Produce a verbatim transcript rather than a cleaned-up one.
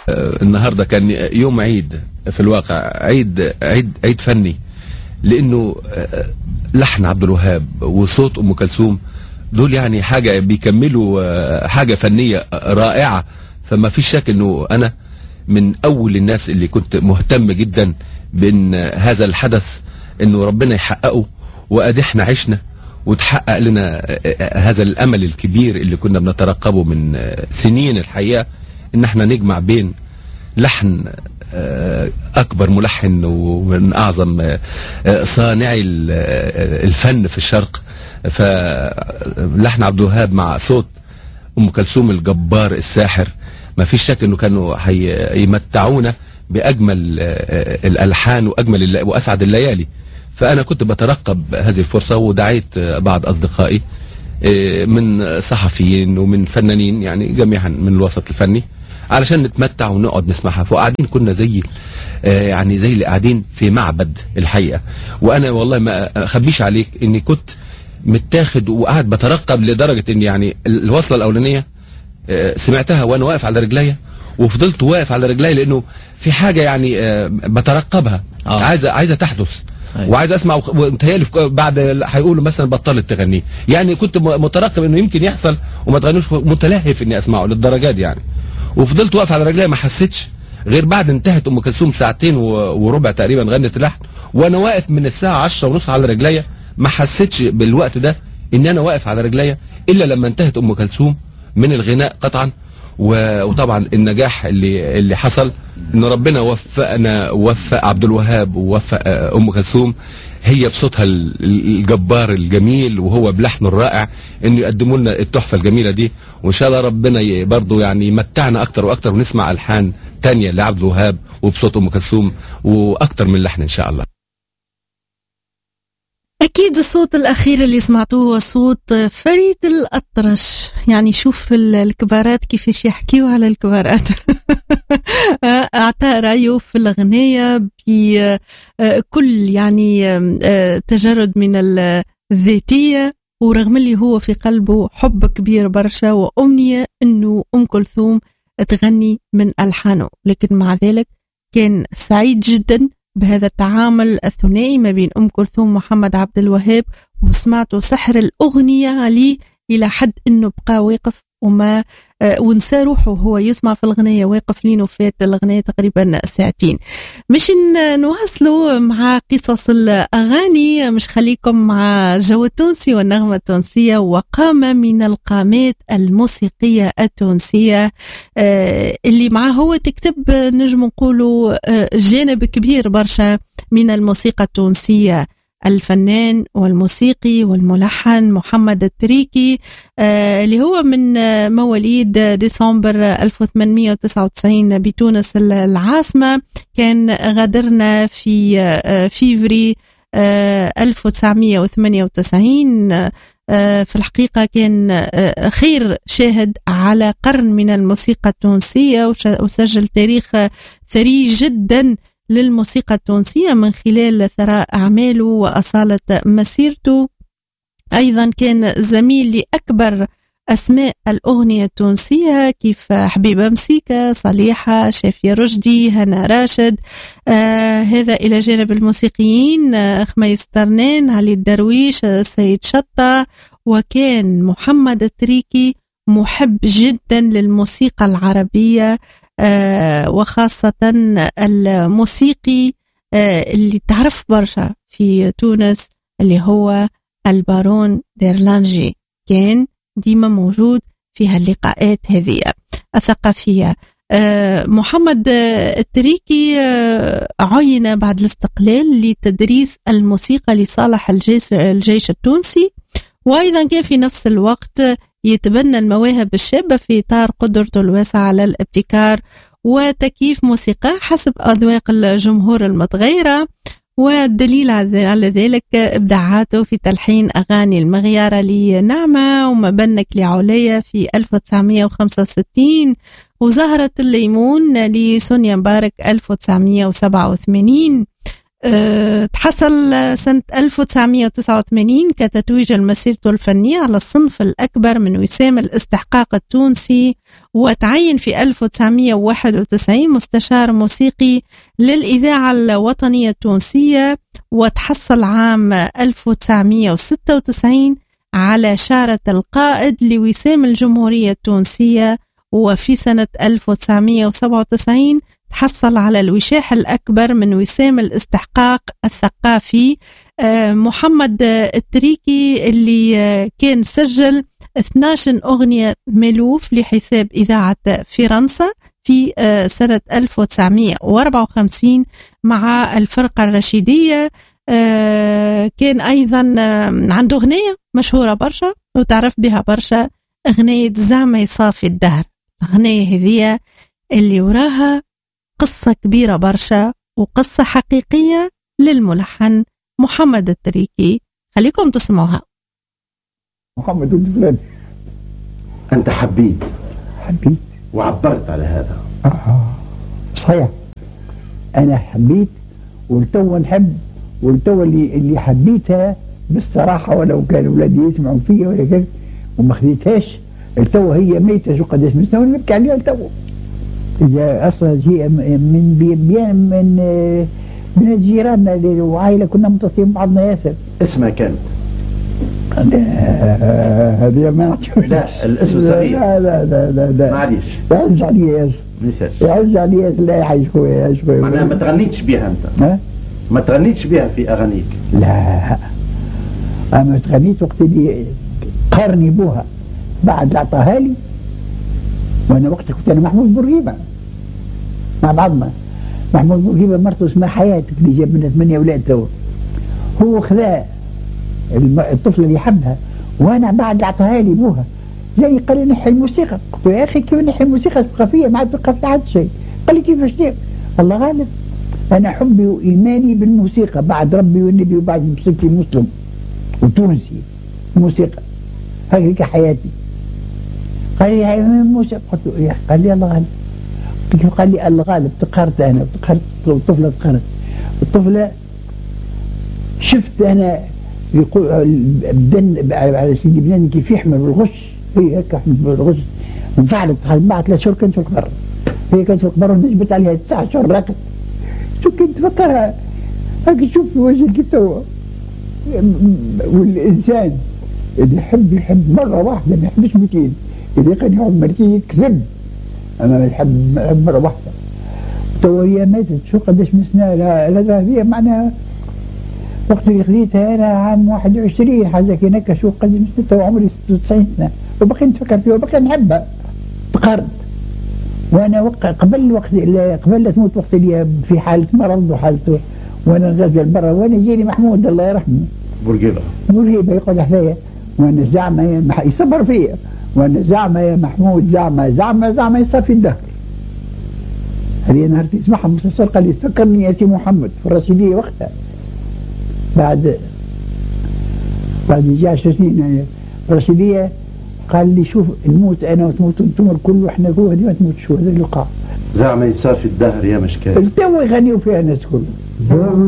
النهاردة كان يوم عيد، في الواقع عيد عيد عيد فني، لأنه لحن عبد الوهاب وصوت أم كلثوم دول يعني حاجة بيكملوا حاجة فنية رائعة. فما فيش شك أنه أنا من أول الناس اللي كنت مهتم جدا بأن هذا الحدث أنه ربنا يحققه، وأدي احنا عشنا وتحقق لنا هذا الأمل الكبير اللي كنا بنترقبه من سنين الحقيقة، ان احنا نجمع بين لحن اكبر ملحن ومن اعظم صانعي الفن في الشرق، فلحن عبد الوهاب مع صوت ام كلثوم الجبار الساحر. ما فيش شك انه كانوا هيمتعونا باجمل الالحان واجمل واسعد الليالي. فانا كنت بترقب هذه الفرصة، ودعيت بعض اصدقائي من صحفيين ومن فنانين يعني جميعا من الوسط الفني علشان نتمتع ونقعد نسمعها. فقاعدين كنا زي يعني زي اللي قاعدين في معبد الحقيقة. وانا والله ما اخبيش عليك اني كنت متاخد وقاعد بترقب لدرجة ان يعني الوصلة الاولانية سمعتها وانا واقف على رجليا، وفضلت واقف على رجلي لانه في حاجة يعني بترقبها آه. عايزة عايزة تحدث أيوة. وعايز اسمع، ومتهيألي بعد هيقولوا مثلا بطلت تغني، يعني كنت مترقب انه يمكن يحصل وما تغنوش، متلهف اني اسمعه للدرجات يعني. وفضلت واقف على رجلي، ما حسيتش غير بعد انتهت ام كلثوم ساعتين وربع تقريبا غنت اللحن، وانا واقف من الساعه عشرة ونص على رجلي، ما حسيتش بالوقت ده ان انا واقف على رجلي الا لما انتهت ام كلثوم من الغناء قطعا. وطبعا النجاح اللي اللي حصل ان ربنا وفقنا ووفق عبد الوهاب ووفق ام كلثوم، هي بصوتها الجبار الجميل وهو بلحنه الرائع، انه يقدموا لنا التحفه الجميله دي. وان شاء الله ربنا برضه يعني يمتعنا اكتر واكتر ونسمع الحان تانية لعبد الوهاب وبصوت ام كلثوم واكتر من لحن ان شاء الله. أكيد الصوت الأخير اللي سمعتوه هو صوت فريد الأطرش. يعني شوف الكبارات كيفاش يحكيوا على الكبارات. أعطى رأيه في الأغنية بكل يعني تجرد من الذاتية، ورغم اللي هو في قلبه حب كبير برشا وأمنية أنه أم كلثوم تغني من ألحانه، لكن مع ذلك كان سعيد جدا بهذا التعامل الثنائي ما بين أم كلثوم ومحمد عبد الوهاب. وسمعته سحر الأغنية عليه إلى حد أنه بقى واقف وما آه ونسى روحه وهو يسمع في الغنية، واقف لين وفات الغنية تقريبا ساعتين. مش نواصلوا مع قصص الأغاني، مش خليكم مع جو التونسي والنغمة التونسية وقامة من القامات الموسيقية التونسية آه اللي معه هو تكتب نجم نقولوا آه جانب كبير برشا من الموسيقى التونسية، الفنان والموسيقي والملحن محمد التريكي آه اللي هو من آه مواليد ديسمبر ألف وثمانمئة وتسعة وتسعين بتونس العاصمة. كان غادرنا في آه فيفري آه ألف وتسعمئة وثمانية وتسعين. آه في الحقيقة كان آه خير شاهد على قرن من الموسيقى التونسية، وسجل تاريخ ثري جدا للموسيقى التونسية من خلال ثراء أعماله وأصالة مسيرته. أيضا كان زميل لأكبر أسماء الأغنية التونسية كيف حبيبة مسيكة، صليحة، شافية رشدي، هنا راشد. آه هذا إلى جانب الموسيقيين آه خميس ترنان، علي الدرويش، سيد شطة. وكان محمد التريكي محب جدا للموسيقى العربية آه وخاصة الموسيقي آه اللي تعرف برشا في تونس اللي هو البارون ديرلانجي، كان ديما موجود في هاللقاءات هذه الثقافية. آه محمد التريكي آه عين بعد الاستقلال لتدريس الموسيقى لصالح الجيش, الجيش التونسي، وأيضا كان في نفس الوقت يتبنى المواهب الشابة في إطار قدرته الواسعة على الابتكار وتكييف موسيقى حسب أذواق الجمهور المتغيرة. والدليل على ذلك إبداعاته في تلحين أغاني المغيارة لنعمة ومبنك لعليا في ألف وتسعمئة وخمسة وستين، وزهرة الليمون لسونيا مبارك ألف وتسعمئة وسبعة وثمانين. أه تحصل سنة ألف وتسعمائة وتسعة وثمانين كتتويج مسيرته الفنية على الصنف الأكبر من وسام الاستحقاق التونسي، وتعين في ألف وتسعمائة وواحد وتسعين مستشار موسيقي للإذاعة الوطنية التونسية، وتحصل عام ألف وتسعمائة وستة وتسعين على شارة القائد لوسام الجمهورية التونسية، وفي سنة ألف وتسعمائة وسبعة وتسعين تحصل على الوشاح الأكبر من وسام الاستحقاق الثقافي. محمد التريكي اللي كان سجل اثنتي عشرة أغنية ملوف لحساب إذاعة فرنسا في سنة ألف وتسعمائة وأربعة وخمسين مع الفرقة الرشيدية. كان أيضا عنده أغنية مشهورة برشا وتعرف بها برشا، أغنية زعما يصافي الدهر. الأغنية هذه اللي وراها قصة كبيرة برشا وقصة حقيقية للملحن محمد التريكي، خليكم تسمعوها. محمد ولد فلان، أنت حبيت حبيت وعبرت على هذا. آه صحيح، أنا حبيت والتو نحب، والتو اللي اللي حبيتها بالصراحة، ولو كان أولادي يسمعوا فيا ولا كذا وما خديتهاش، التو هي ميتة شو قداش من سنة ونبكي عليها التو. إذا أصلا هي من بيان من من جيراننا وعائلة كنا متصلين بعضنا ياسر. اسمها كانت هذه ما نعرفش. لا الاسم صغير. لا لا لا لا لا معليش. يعز علي ياسر. يعز علي ياسر. لا يعيش خويا يعيش خويا. معناها ما تغنيتش بها أنت؟ ها؟ ما تغنيتش بها في أغانيك؟ لا أما تغنيت وقت اللي قارني بوها بعد عطاها لي، وأنا وقت كنت أنا محمود بورقيبة مع بعضنا. محمود بورقيبة مرته اسمها حياتك اللي جاب منها ثمانية أولاد تو، هو خذا الطفلة اللي يحبها، وأنا بعد عطاها لي بوها جاي قال لي نحي الموسيقى. قلت له يا أخي كيف نحي الموسيقى الثقافية؟ ما عاد بقى في حد شيء. قال لي كيفاش دير؟ الله غالب، أنا حبي وإيماني بالموسيقى بعد ربي والنبي وبعد بصفتي مسلم وتونسي موسيقى، هذيك حياتي. قال لي هاي موسيقى. قلت له يا أخي. قال لي الله غالب. قال لي الله غالب. تقهرت أنا، تقهرت الطفلة، تقهرت الطفلة. شفت أنا يقول بدن على سيدي بنان كيف يحمل بالغش، هي هيك يحمل بالغش انفعلت. بعد ثلاث شهور كنت في القبر، هي كانت في القبر ونجبت عليها تسعة شهور راكت. شو كنت فكرها هيك، شوف في وجه كيف هو. والإنسان اللي يحب يحب مرة واحدة، ما يحبش مئتين. إذا كان يقعد مرتين يكذب، أما يحب مرة واحدة. تو هي ماتت شو قداش من سنة. لا لا هي معناها وقت اللي خذيتها أنا عام واحد وعشرين حاجة كي شو قداش من سنة، وعمري ستة وتسعين سنة وبقي نتفكر فيها وبقي نحبها. تقرد وانا وقع قبل وقت قبل لا تموت، وقت اللي في حاله مرض وحالته وانا نغزل برا، وانا جيني محمود الله يرحمه بورقيبه بورقيبه يقعد حذايا، وانا زعما يصبر فيا، وانا زعما يا محمود زعما زعما زعما يصفي الدهر. هذه نهار تسمعها مستشار قال لي تفكرني يا سي محمد في الرشيديه وقتها، بعد بعد جاء عشر سنين الرشيديه. قال لي شوف الموت انا وتموت انتم الكل واحنا فوق، هذه ما تموتش، هذا اللقاء زعما يصافي الدهر يا مشكال. التو يغنيوا فيها الناس كلهم.